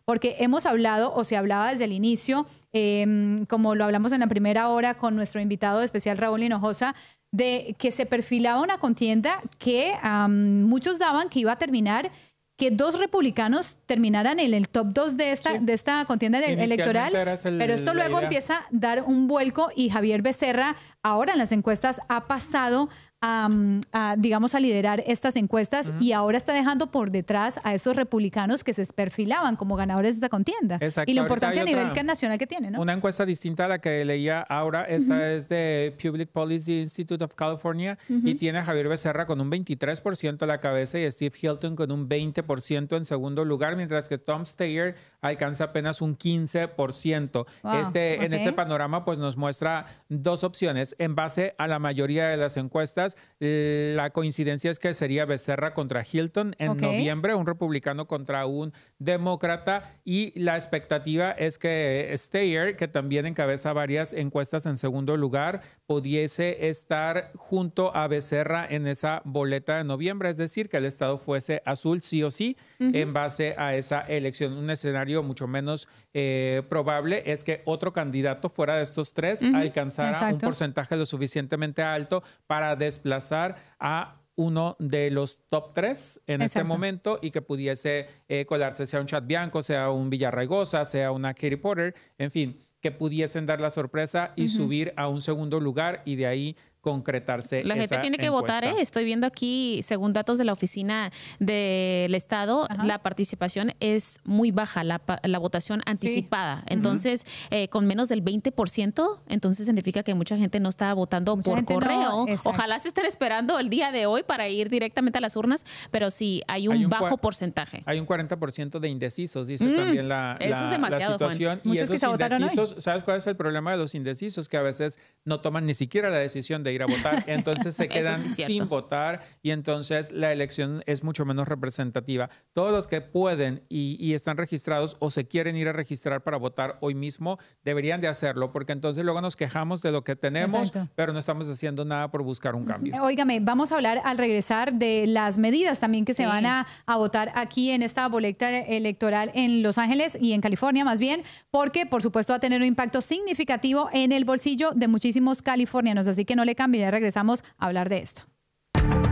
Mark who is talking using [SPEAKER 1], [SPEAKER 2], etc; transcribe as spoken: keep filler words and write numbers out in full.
[SPEAKER 1] porque hemos hablado, o se hablaba desde el inicio, eh, como lo hablamos en la primera hora con nuestro invitado especial Raúl Hinojosa, de que se perfilaba una contienda que um, muchos daban que iba a terminar, que dos republicanos terminaran en el top dos de esta, sí. de esta contienda de, electoral, el, pero esto luego empieza a dar un vuelco y Javier Becerra ahora en las encuestas ha pasado a, a digamos, a liderar estas encuestas, uh-huh. y ahora está dejando por detrás a esos republicanos que se perfilaban como ganadores de esta contienda.
[SPEAKER 2] Exacto.
[SPEAKER 1] Y la importancia a nivel
[SPEAKER 2] otra,
[SPEAKER 1] nacional que tiene, ¿no?
[SPEAKER 2] Una encuesta distinta a la que leía ahora, esta uh-huh. es de Public Policy Institute of California, uh-huh. y tiene a Javier Becerra con un veintitrés por ciento a la cabeza y Steve Hilton con un veinte por ciento en segundo lugar, mientras que Tom Steyer alcanza apenas un quince por ciento.
[SPEAKER 1] Wow,
[SPEAKER 2] este,
[SPEAKER 1] okay.
[SPEAKER 2] En este panorama pues nos muestra dos opciones. En base a la mayoría de las encuestas, la coincidencia es que sería Becerra contra Hilton en okay. noviembre, un republicano contra un demócrata, y la expectativa es que Steyer, que también encabeza varias encuestas en segundo lugar, pudiese estar junto a Becerra en esa boleta de noviembre, es decir, que el estado fuese azul sí o sí, uh-huh. en base a esa elección. Un escenario mucho menos eh, probable es que otro candidato fuera de estos tres uh-huh. alcanzara Exacto. un porcentaje lo suficientemente alto para desplazar a uno de los top tres en Exacto. este momento y que pudiese eh, colarse, sea un Chad Bianco, sea un Villarraigosa, sea una Katie Porter, en fin, que pudiesen dar la sorpresa y uh-huh. subir a un segundo lugar y de ahí concretarse.
[SPEAKER 3] La gente
[SPEAKER 2] esa
[SPEAKER 3] tiene que
[SPEAKER 2] encuesta.
[SPEAKER 3] votar, ¿eh? Estoy viendo aquí, según datos de la oficina del Estado,
[SPEAKER 1] Ajá.
[SPEAKER 3] la participación es muy baja, la, la votación anticipada.
[SPEAKER 1] Sí.
[SPEAKER 3] Entonces, uh-huh. eh, con menos del veinte por ciento, entonces significa que mucha gente no está votando
[SPEAKER 1] mucha
[SPEAKER 3] por correo.
[SPEAKER 1] No,
[SPEAKER 3] Ojalá se estén esperando el día de hoy para ir directamente a las urnas, pero sí, hay un, hay un bajo porcentaje.
[SPEAKER 2] Hay un cuarenta por ciento de indecisos, dice
[SPEAKER 3] mm,
[SPEAKER 2] también la,
[SPEAKER 3] eso
[SPEAKER 2] la,
[SPEAKER 3] es demasiado,
[SPEAKER 2] la situación.
[SPEAKER 3] Juan.
[SPEAKER 2] Y
[SPEAKER 1] Muchos
[SPEAKER 2] esos
[SPEAKER 1] que se votaron
[SPEAKER 2] indecisos,
[SPEAKER 1] hoy.
[SPEAKER 2] ¿sabes cuál es el problema de los indecisos? Que a veces no toman ni siquiera la decisión de ir a votar, entonces se quedan
[SPEAKER 3] sí
[SPEAKER 2] sin votar y entonces la elección es mucho menos representativa. Todos los que pueden y, y están registrados o se quieren ir a registrar para votar hoy mismo deberían de hacerlo, porque entonces luego nos quejamos de lo que tenemos, Exacto. pero no estamos haciendo nada por buscar un cambio.
[SPEAKER 1] Óigame, vamos a hablar al regresar de las medidas también que se sí. van a, a votar aquí en esta boleta electoral en Los Ángeles y en California más bien, porque por supuesto va a tener un impacto significativo en el bolsillo de muchísimos californianos, así que no le cambie, ya regresamos a hablar de esto.